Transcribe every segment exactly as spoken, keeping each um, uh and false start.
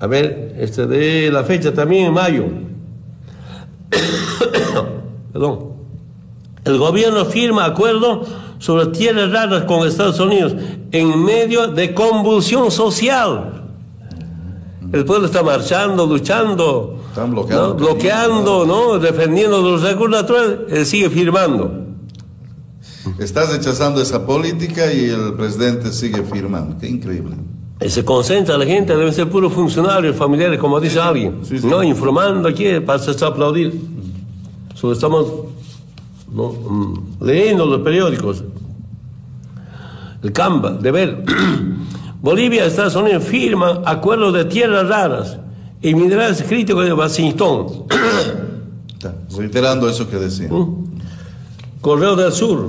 A ver, este de la fecha también en mayo. Perdón. El gobierno firma acuerdo sobre tierras raras con Estados Unidos en medio de convulsión social. El pueblo está marchando, luchando, están bloqueando, ¿no? bloqueando, ¿no? defendiendo los recursos naturales. Él sigue firmando. Estás rechazando esa política y el presidente sigue firmando. Qué increíble. Y se concentra la gente, deben ser puros funcionarios, familiares, como dice alguien, sí, sí. ¿no? Informando aquí para aplaudir. Solo estamos ¿no? leyendo los periódicos. El Camba, de ver. Bolivia y Estados Unidos firman acuerdos de tierras raras y minerales críticos de Washington. Reiterando eso que decía. ¿Mm? Correo del Sur,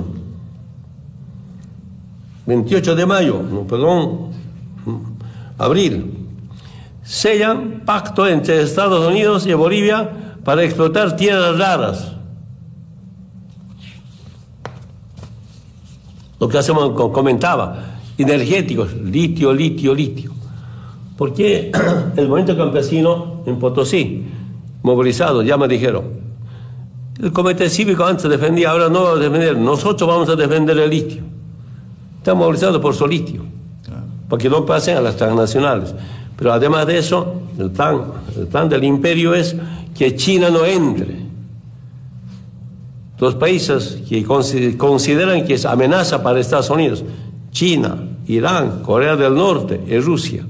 veintiocho de mayo, no, perdón, abril. Sellan pacto entre Estados Unidos y Bolivia para explotar tierras raras. Lo que hacemos, comentaba, energéticos, litio, litio, litio. ¿Por qué el movimiento campesino en Potosí, movilizado, ya me dijeron, el comité cívico antes defendía, ahora no va a defender, nosotros vamos a defender el litio. Están movilizados por su litio, para que no pasen a las transnacionales. Pero además de eso, el plan, el plan del imperio es que China no entre. Los países que consideran que es amenaza para Estados Unidos, China, Irán, Corea del Norte y Rusia,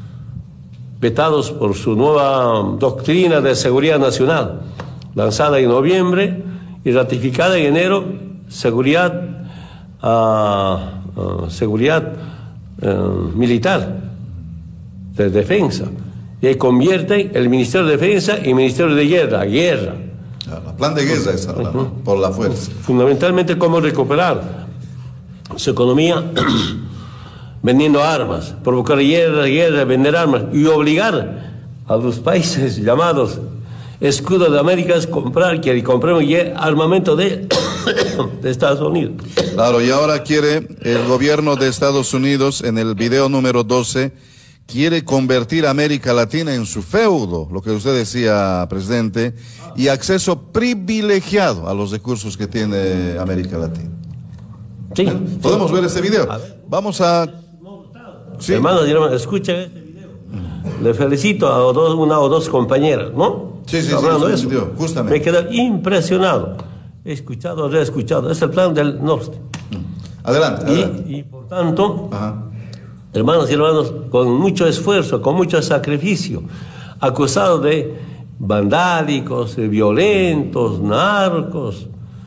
vetados por su nueva doctrina de seguridad nacional, lanzada en noviembre y ratificada en enero, seguridad, uh, uh, seguridad uh, militar de defensa. Y ahí convierten el Ministerio de Defensa en Ministerio de Guerra, guerra. El plan de guerra es ahora, uh-huh. por la fuerza. Fundamentalmente cómo recuperar su economía vendiendo armas, provocar guerra, guerra, vender armas y obligar a los países llamados escudo de América a comprar, que compremos armamento de, de Estados Unidos. Claro, y ahora quiere el gobierno de Estados Unidos, en el video número doce, quiere convertir a América Latina en su feudo, lo que usted decía, presidente, y acceso privilegiado a los recursos que tiene América Latina. Sí. ¿Podemos sí. ver este video? Vamos a... Sí. Hermanos y hermanas, escuchen este video. Le felicito a dos, una o dos compañeras, ¿no? Sí, sí, sí, hablando sí, de eso. Video, justamente. Me quedé impresionado. He escuchado, reescuchado. Es el plan del norte. Adelante, adelante. Y, y por tanto, Ajá. hermanos y hermanos, con mucho esfuerzo, con mucho sacrificio, acusados de vandálicos, de violentos, narcos.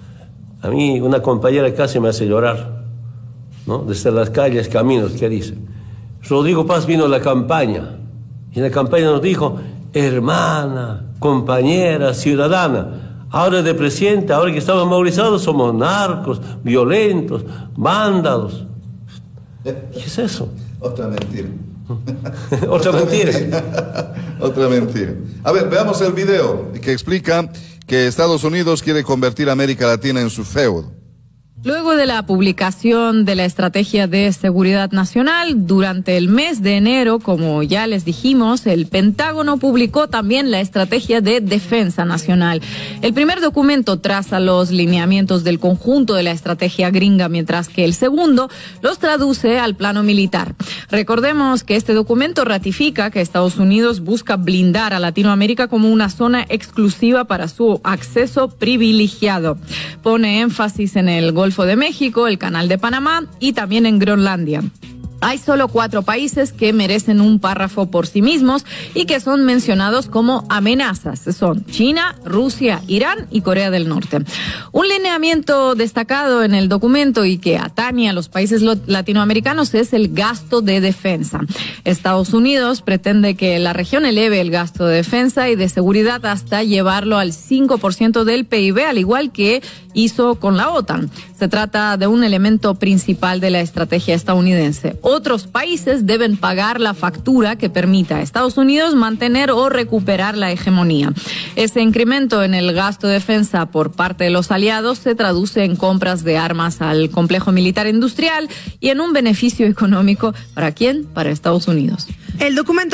A mí una compañera casi me hace llorar, ¿no? Desde las calles, caminos, ¿qué dice? Rodrigo Paz vino a la campaña, y en la campaña nos dijo, hermana, compañera, ciudadana, ahora de presidente, ahora que estamos movilizados, somos narcos, violentos, vándalos. ¿Qué es eso? Otra mentira. Otra mentira. Otra mentira. A ver, veamos el video que explica que Estados Unidos quiere convertir a América Latina en su feudo. Luego de la publicación de la Estrategia de Seguridad Nacional, durante el mes de enero, como ya les dijimos, el Pentágono publicó también la Estrategia de Defensa Nacional. El primer documento traza los lineamientos del conjunto de la estrategia gringa, mientras que el segundo los traduce al plano militar. Recordemos que este documento ratifica que Estados Unidos busca blindar a Latinoamérica como una zona exclusiva para su acceso privilegiado. Pone énfasis en el Golfo de México, el Canal de Panamá y también en Groenlandia. Hay solo cuatro países que merecen un párrafo por sí mismos y que son mencionados como amenazas. Son China, Rusia, Irán y Corea del Norte. Un lineamiento destacado en el documento y que atañe a los países latinoamericanos es el gasto de defensa. Estados Unidos pretende que la región eleve el gasto de defensa y de seguridad hasta llevarlo al cinco por ciento del P I B, al igual que hizo con la OTAN. Se trata de un elemento principal de la estrategia estadounidense. Otros países deben pagar la factura que permita a Estados Unidos mantener o recuperar la hegemonía. Ese incremento en el gasto de defensa por parte de los aliados se traduce en compras de armas al complejo militar industrial y en un beneficio económico. ¿Para quién? Para Estados Unidos. El documento